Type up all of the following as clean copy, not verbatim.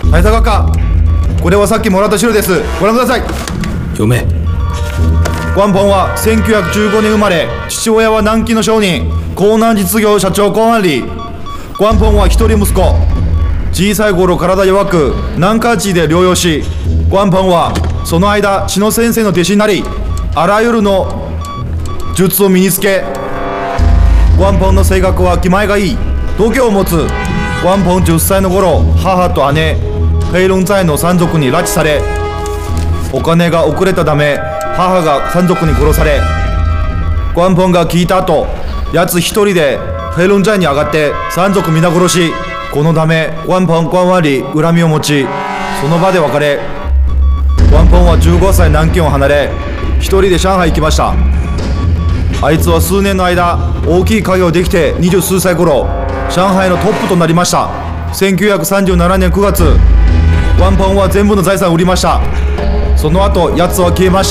大佐閣下、これはさっきもらった資料です。ご覧ください。 読め。 关鹏は1915年生まれ、父親は南京の商人、江南実業社長公安里。关鹏は一人息子。小さい頃体弱く、南下地で療養し、关鹏はその間志野先生の弟子になり、あらゆるの術を身につけ、关鹏の性格は気前がいい。度胸を持つ。关鹏10歳の頃、母と姉、ペイロン在の山賊に拉致され、お金が遅れたため母が山賊に殺され、关鹏が聞いた後、奴一人でペイロン在に上がって山賊皆殺し。このため关鹏关万里恨みを持ち、その場で別れ。关鹏は15歳南京を離れ、一人で上海行きました。あいつは数年の間大きい家業をできて、20数歳頃上海のトップとなりました。1937年9月、关鹏は全部の財産を売りました。その後奴は消えました。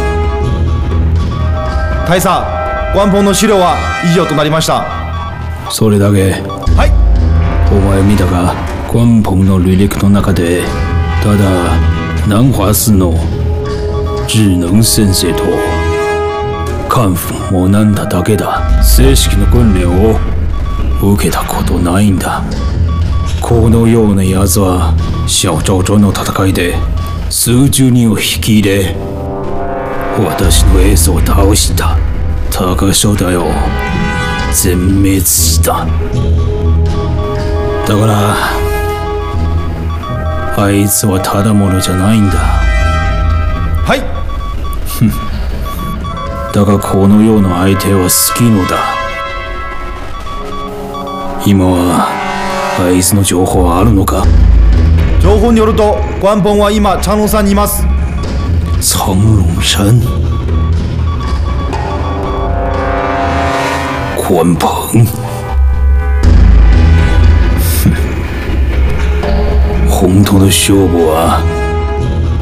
大佐、关鹏の資料は以上となりました。 それだけ。 はい。 お前見たか、关鹏の履歴の中で、ただ南華寺の智能先生と幹部を学んだだけだ。正式な訓練を受けたことないんだ。このような奴は小昭町の戦いで数十人を引き入れ、私のエースを倒した高正太を全滅した。だからあいつはただものじゃないんだ。 はい。 だがこのような相手は好きのだ。今はあいつの情報はあるのか？ 情報によると关鹏は今長龍山にいます。 長龍山？关鹏？本当の勝負は